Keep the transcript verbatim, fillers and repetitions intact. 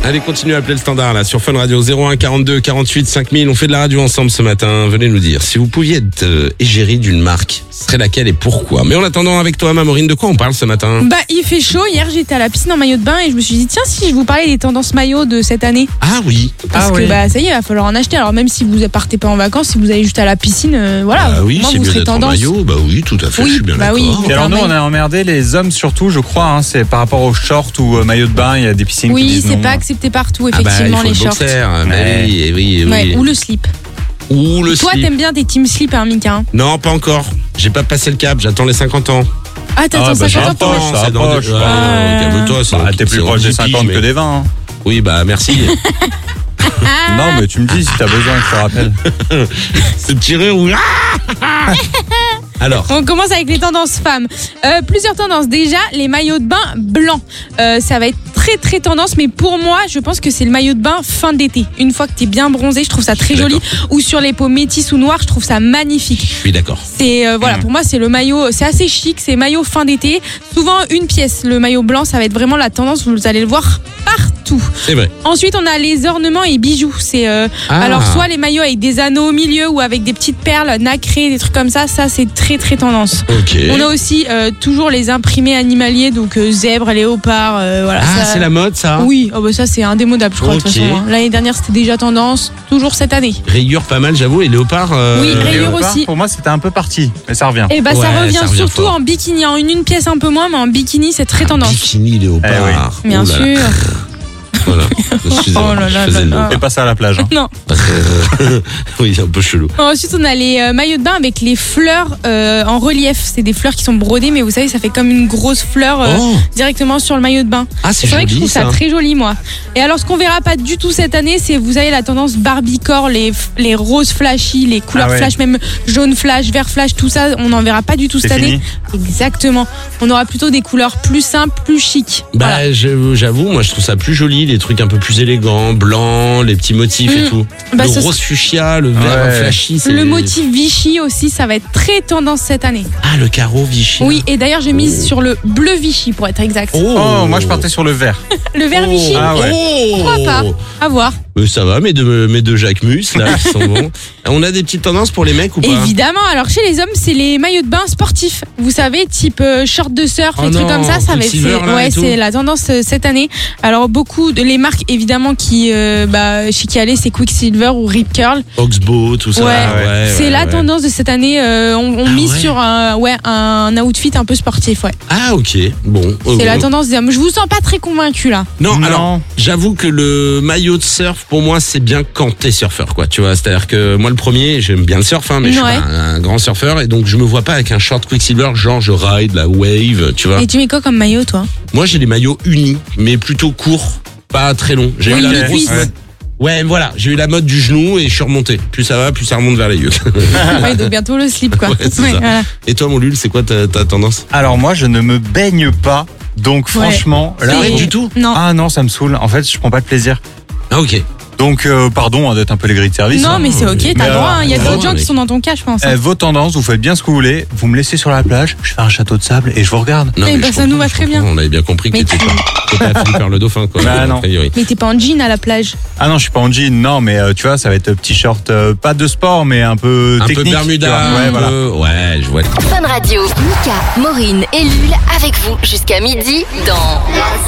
Allez, continuez à appeler le standard là sur Fun Radio zéro un quarante-deux quarante-huit cinq mille. On fait de la radio ensemble ce matin. Venez nous dire si vous pouviez être euh, égérie d'une marque, ce serait laquelle et pourquoi. Mais en attendant, avec toi, Maureen, de quoi on parle ce matin? Bah, il fait chaud. Hier, j'étais à la piscine en maillot de bain et je me suis dit tiens, si je vous parlais des tendances maillot de cette année. Ah oui. Parce Ah que oui. bah ça y est, il va falloir en acheter. Alors même si vous partez pas en vacances, si vous allez juste à la piscine, euh, voilà. Bah oui, moi, c'est vous mieux serez d'être en tendance. maillot. Bah oui, tout à fait. Oui, je suis bien bah d'accord. oui. Et alors nous, Enfin, on a emmerdé les hommes surtout, je crois. Hein, c'est par rapport aux shorts ou euh, maillots de bain. Il y a des piscines qui Oui, disent c'est non. pas accepté partout, Ah bah, il effectivement, faut les le shorts. boxer. Bah Ouais. oui, eh oui, eh oui. Ouais, ou le slip. Ou le Toi, slip. t'aimes bien tes team slip, hein, Mika, hein. Non, pas encore. J'ai pas passé le cap. J'attends les cinquante ans. Ah, t'attends Ah, bah, cinquante ans j'attends, pour mettre- ça C'est dans approche. deux- Ah. Ah, calme-toi, c'est Bah, dans- t'es plus c'est proche dans des dix piges, cinquante mais- que des vingt. Hein. Oui, bah merci. Ah, Non, mais tu me dis si t'as besoin que je te rappelle. Ce petit rire où... Alors, On commence avec les tendances femmes. Euh, plusieurs tendances. Déjà, les maillots de bain blancs. Euh, ça va être très très tendance, mais pour moi, je pense que c'est le maillot de bain fin d'été. Une fois que t'es bien bronzé, je trouve ça très joli. Ou sur les peaux métisses ou noires, je trouve ça magnifique. je suis d'accord. C'est euh, voilà, pour moi, c'est le maillot. C'est assez chic. C'est maillot fin d'été. Souvent une pièce. Le maillot blanc, ça va être vraiment la tendance. Vous allez le voir partout. C'est vrai. Ensuite, on a les ornements et bijoux. C'est euh, Ah. alors soit les maillots avec des anneaux au milieu ou avec des petites perles nacrées, des trucs comme ça. Ça, c'est très très tendance. Ok. On a aussi euh, toujours les imprimés animaliers, donc euh, zèbres, léopards, euh, voilà. Ah, ça- c'est la mode, ça? Oui, oh bah ça c'est indémodable, je crois. De toute Ok. façon, hein. L'année dernière, c'était déjà tendance. Toujours cette année. Rayures, pas mal, j'avoue. Et léopard. euh, Oui, Et rayures léopard, aussi. Pour moi, c'était un peu parti, mais ça revient. Et bah Ouais, ça revient ça revient surtout fort. en bikini, en une, une pièce un peu moins, mais en bikini c'est très tendance. Bikini léopard. Bien Oh là là. sûr. Voilà. Excusez-moi, Oh là là je faisais là le là. mot. Fais pas ça à la plage. Hein. Non. Oui, c'est un peu chelou. Ensuite, on a les euh, maillots de bain avec les fleurs euh, en relief. C'est des fleurs qui sont brodées, mais vous savez, ça fait comme une grosse fleur euh, Oh. directement sur le maillot de bain. Ah, c'est C'est vrai que je joli, trouve ça ça. très joli, moi. Et alors, ce qu'on verra pas du tout cette année, c'est, vous avez la tendance Barbiecore, les, les roses flashy, les couleurs Ah ouais. flash, même jaune flash, vert flash, tout ça, on n'en verra pas du tout C'est cette fini. année. Exactement. On aura plutôt des couleurs plus simples, plus chic. Bah, Voilà. j'avoue, j'avoue, moi je trouve ça plus joli, les trucs un peu plus élégants, blancs, les petits motifs et Mm. tout. Bah, le ce rose fuchsia, le vert Ouais. flashy, c'est... Le motif Vichy aussi, ça va être très tendance cette année. Ah, le carreau Vichy. Oui, et d'ailleurs, j'ai mise sur le bleu Vichy pour être exact. Oh, Oh, moi je partais sur le vert. Le vert Oh. Vichy, Ah ouais. Oh. pourquoi pas? À voir. Euh, ça va, mes deux, mes deux Jacques Mus, là, qui sont bons. On a des petites tendances pour les mecs ou pas? Évidemment, alors chez les hommes, c'est les maillots de bain sportifs. Vous savez, type euh, short de surf, Oh les trucs non, comme ça, ça va être Quicksilver, c'est- là, ouais, et tout. c'est la tendance euh, cette année. Alors beaucoup de les marques évidemment qui euh, bah chez qui aller, c'est Quicksilver ou Rip Curl. Oxbow, tout ça. Ouais, ouais, c'est ouais, la ouais. tendance de cette année. euh, on on Ah mise ouais. sur un ouais un outfit un peu sportif, ouais. Ah, ok. Bon. C'est euh, la tendance des hommes. Je vous sens pas très convaincu là. Non, Non. alors, j'avoue que le maillot de surf, pour moi, c'est bien quand t'es surfeur, quoi. Tu vois, c'est-à-dire que moi, le premier, j'aime bien le surf, hein, mais je suis Ouais. pas un, un grand surfeur, et donc je me vois pas avec un short Quicksilver, genre je ride la wave, tu vois. Et tu mets quoi comme maillot toi? Moi, j'ai des maillots unis, mais plutôt courts, pas très longs. J'ai Oui, eu la les grosse cuisses. mode. Ouais, voilà, j'ai eu la mode du genou et je suis remonté. Plus ça va, plus ça remonte vers les yeux. Ouais, donc bientôt le slip quoi. Ouais, c'est Ouais, ça. voilà. Et toi, mon Lul, c'est quoi ta, ta tendance? Alors moi, je ne me baigne pas. Donc Ouais. franchement, là, Arrête Et- du tout. Non. ah non, ça me saoule. En fait, je prends pas de plaisir. Ah, ok. Donc, euh, pardon hein, d'être un peu les grilles de service. Non, hein. mais c'est ok, Mais t'as le droit. hein. Il y a alors, d'autres gens mec. qui sont dans ton cas, je pense. hein. Eh, vos tendances, vous faites bien ce que vous voulez. Vous me laissez sur la plage, je fais un château de sable et je vous regarde. Non, Eh mais ben, je ça nous comprends, va je très comprends. bien. On avait bien compris que Mais t'étais tu- pas, t'étais pas Philippe le dauphin, quoi. Bah, a non. priori. Mais t'es pas en jean à la plage. Ah non, je suis pas en jean, non, mais euh, tu vois, ça va être petit short, euh, pas de sport, mais un peu Un technique. peu Bermuda, tu vois. un Ouais, voilà. peu- ouais, je vois. Fun Radio. Mika, Maureen et Lul avec vous jusqu'à midi dans